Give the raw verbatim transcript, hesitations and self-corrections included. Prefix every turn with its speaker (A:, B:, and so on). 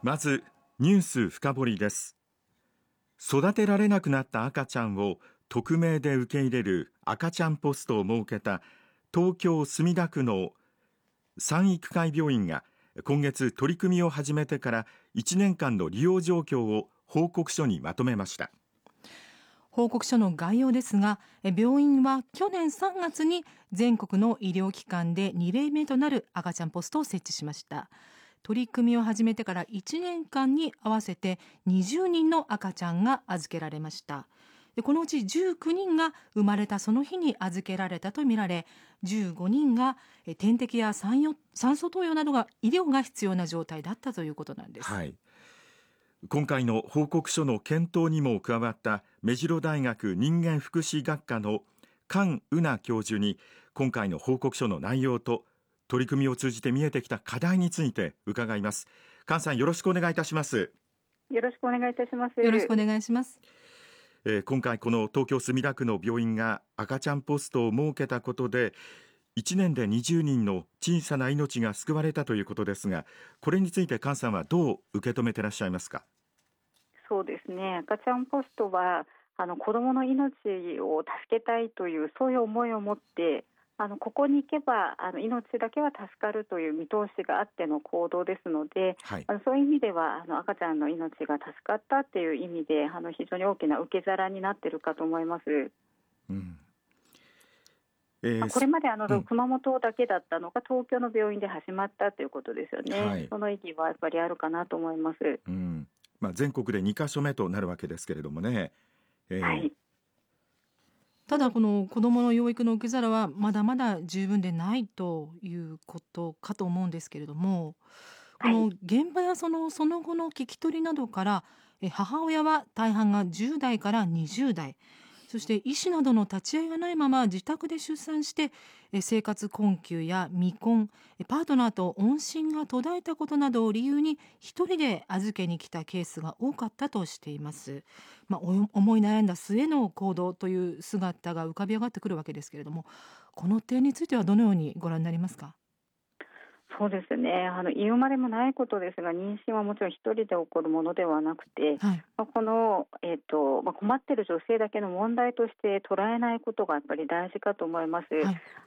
A: まずニュース深掘りです。育てられなくなった赤ちゃんを匿名で受け入れる赤ちゃんポストを設けた東京墨田区の産育会病院が今月取り組みを始めてからいちねんかんの利用状況を報告書にまとめました。
B: 報告書の概要ですが、病院は去年さんがつに全国の医療機関でに例目となる赤ちゃんポストを設置しました。取り組みを始めてからいちねんかんに合わせてにじゅうにんの赤ちゃんが預けられました。でこのうちじゅうきゅうにんが生まれたその日に預けられたとみられ、じゅうごにんがえ点滴や酸よ酸素投与などが医療が必要な状態だったということなんです。
A: はい、今回の報告書の検討にも加わった目白大学人間福祉学科の菅宇奈教授に今回の報告書の内容と取り組みを通じて見えてきた課題について伺います。菅さん、よろしくお願いいたします。
C: よろしくお願いいたします。
B: よろしくお願いします。
A: えー、今回この東京墨田区の病院が赤ちゃんポストを設けたことでいちねんでにじゅうにんの小さな命が救われたということですが、これについて菅さんはどう受け止めていらっしゃいますか？
C: そうですね、赤ちゃんポストはあの子どもの命を助けたいというそういう思いを持ってあのここに行けばあの命だけは助かるという見通しがあっての行動ですので、
A: はい、
C: あのそういう意味ではあの赤ちゃんの命が助かったっていう意味であの非常に大きな受け皿になっているかと思います。
A: うんえー、
C: これまであの、
A: うん、
C: 熊本だけだったのが東京の病院で始まったということですよね、
A: はい、
C: その意義はやっぱりあるかなと思います。
A: うんまあ、全国でにカ所目となるわけですけれどもね、えー
C: はい、
B: ただこの子どもの養育の受け皿はまだまだ十分でないということかと思うんですけれども、こ
C: はい、
B: の現場やそのその後の聞き取りなどからえ母親は大半がじゅう代からにじゅう代、そして医師などの立ち会いがないまま自宅で出産してえ生活困窮や未婚、えパートナーと音信が途絶えたことなどを理由に一人で預けに来たケースが多かったとしています。まあ、お思い悩んだ末の行動という姿が浮かび上がってくるわけですけれども、この点についてはどのようにご覧になりますか？
C: そうですね、あの言うまでもないことですが妊娠はもちろん一人で起こるものではなくて、
B: はい、
C: まあ、この、えーとまあ、困っている女性だけの問題として捉えないことがやっぱり大事かと思います。
B: はい、